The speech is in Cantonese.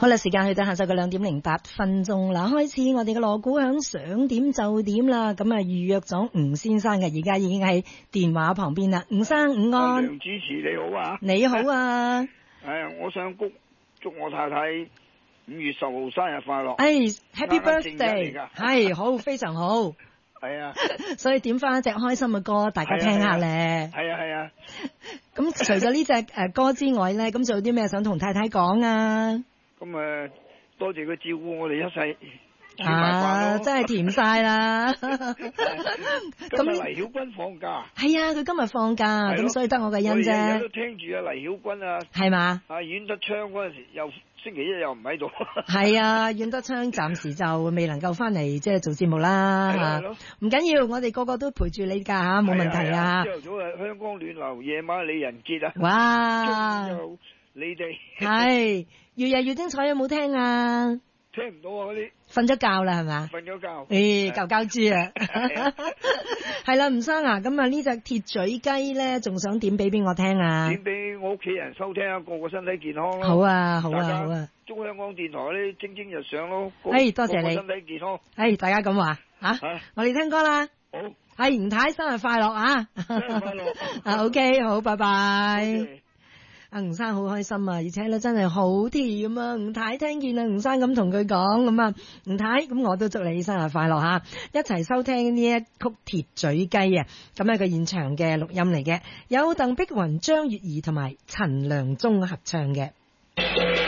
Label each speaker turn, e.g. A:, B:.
A: 好啦，時間去到下晝嘅2:08啦，開始我哋嘅鑼鼓響，想點就點啦。咁啊，預約咗吳先生嘅，而家已經喺電話旁邊啦。吳生午安，
B: 梁主持你好啊！
A: 你好啊！
B: 我想祝我太太5月10號生日快樂。
A: Happy birthday！ 係好，非常好。
B: 係啊，
A: 所以點翻一隻開心嘅歌，大家聽下咧。
B: 係啊。
A: 咁除咗呢隻歌之外咧，咁仲有啲咩想同太太講啊？
B: 咁多謝佢照顧我哋一世。
A: 真係甜晒啦！
B: 今日黎曉君放假。
A: 係啊，佢今日放假，咁所以得我嘅恩啫。
B: 我日日都聽住啊黎曉君啊。係嘛？阮德昌嗰陣時又星期一又唔喺度。係
A: 啊，阮德昌暫時就未能夠翻嚟即係做節目啦嚇。唔緊要，我哋個個都陪住你㗎嚇，冇問題啊。
B: 朝頭早係香江暖流，夜晚李仁傑啊。
A: 哇！
B: 你哋
A: 係越夜越精彩，有冇聽啊？
B: 聽唔到啊！嗰啲
A: 瞓咗覺啦，係嘛？
B: 瞓咗覺。
A: 舊膠豬啊！係啦，吳生啊，咁啊呢隻鐵嘴雞咧，仲想點俾我聽啊？
B: 點俾我屋企人收聽啊，個個身體健康咯。
A: 好啊，好啊，好啊！
B: 祝香港電台啲蒸蒸日上咯。
A: 多謝你。
B: 個個身體健康。
A: 大家咁話我哋聽歌啦。
B: 好。
A: 吳太生日快樂啊！
B: 生日快樂。
A: OK， 好，拜拜。吳生好開心啊，而且咧真係好甜啊！吳太聽見吳生咁同佢講咁啊，吳太咁我都祝你生日快樂吓，一齊收聽呢一曲鐵嘴雞啊！咁係個現場嘅錄音嚟嘅，有鄧碧雲、張月兒同埋陳良忠合唱嘅。